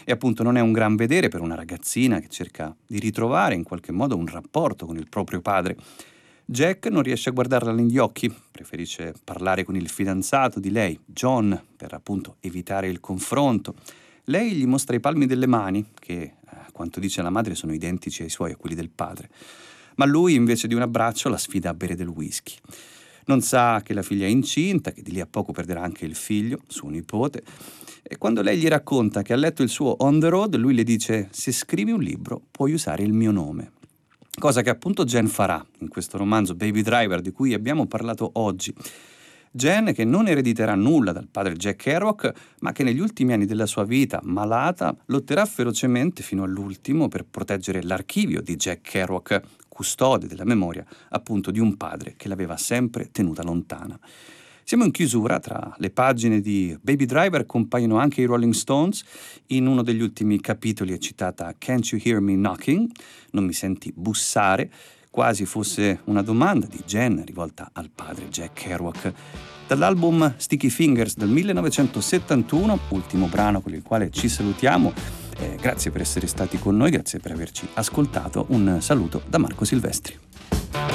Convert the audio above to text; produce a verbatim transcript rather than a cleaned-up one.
E appunto non è un gran vedere per una ragazzina che cerca di ritrovare in qualche modo un rapporto con il proprio padre. Jack non riesce a guardarla negli occhi, preferisce parlare con il fidanzato di lei, John, per appunto evitare il confronto. Lei gli mostra i palmi delle mani, che a quanto dice la madre sono identici ai suoi, a quelli del padre. Ma lui, invece di un abbraccio, la sfida a bere del whisky. Non sa che la figlia è incinta, che di lì a poco perderà anche il figlio, suo nipote. E quando lei gli racconta che ha letto il suo On the Road, lui le dice: se scrivi un libro puoi usare il mio nome. Cosa che appunto Jen farà in questo romanzo Baby Driver di cui abbiamo parlato oggi. Jen, che non erediterà nulla dal padre Jack Kerouac, ma che negli ultimi anni della sua vita, malata, lotterà ferocemente fino all'ultimo per proteggere l'archivio di Jack Kerouac, custode della memoria appunto di un padre che l'aveva sempre tenuta lontana. Siamo in chiusura, tra le pagine di Baby Driver compaiono anche i Rolling Stones. In uno degli ultimi capitoli è citata Can't You Hear Me Knocking? Non mi senti bussare? Quasi fosse una domanda di Jen rivolta al padre Jack Kerouac. Dall'album Sticky Fingers del millenovecentosettantuno, ultimo brano con il quale ci salutiamo. Eh, grazie per essere stati con noi, grazie per averci ascoltato. Un saluto da Marco Silvestri.